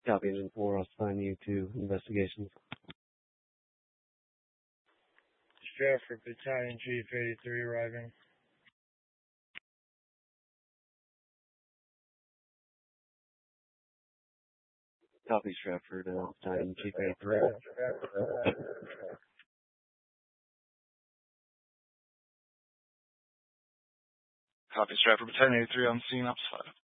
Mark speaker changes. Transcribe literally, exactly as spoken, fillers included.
Speaker 1: Copy engine four, I'll assign you to investigations.
Speaker 2: Stratford Battalion Chief eighty-three arriving.
Speaker 1: Copy Stratford, uh, Battalion Chief eighty-three.
Speaker 3: Copy Stratford Battalion eighty-three on scene, ops five.